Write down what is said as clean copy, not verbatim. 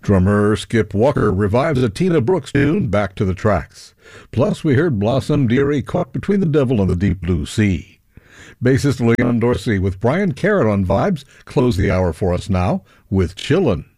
Drummer Skip Walker revives a Tina Brooks tune, Back to the Tracks. Plus, we heard Blossom Dearie, Caught Between the Devil and the Deep Blue Sea. Bassist Leon Dorsey with Brian Carrot on vibes close the hour for us now with Chillin'.